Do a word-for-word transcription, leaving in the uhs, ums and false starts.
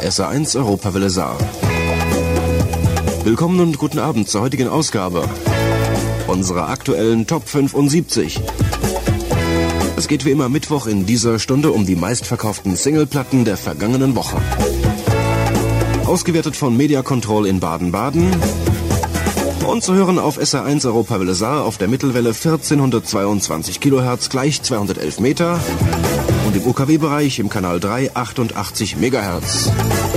S R eins Europawelle Saar. Willkommen und guten Abend zur heutigen Ausgabe unserer aktuellen Top fünfundsiebzig. Es geht wie immer Mittwoch in dieser Stunde um die meistverkauften Singleplatten der vergangenen Woche. Ausgewertet von Media Control in Baden-Baden und zu hören auf S R eins Europawelle Saar auf der Mittelwelle vierzehnhundertzweiundzwanzig Kilohertz gleich zweihundertelf Meter und im U K W-Bereich im Kanal drei achtundachtzig Megahertz.